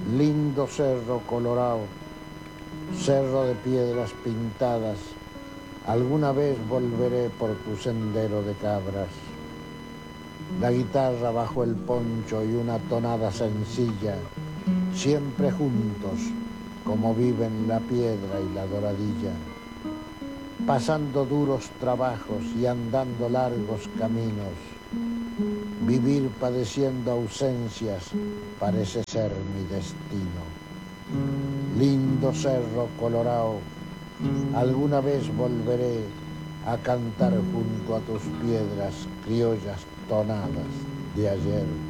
Lindo cerro colorado, cerro de piedras pintadas, alguna vez volveré por tu sendero de cabras. La guitarra bajo el poncho y una tonada sencilla, siempre juntos, como viven la piedra y la doradilla. Pasando duros trabajos y andando largos caminos, vivir padeciendo ausencias parece ser mi destino. Lindo cerro colorado, alguna vez volveré a cantar junto a tus piedras criollas tonadas de ayer.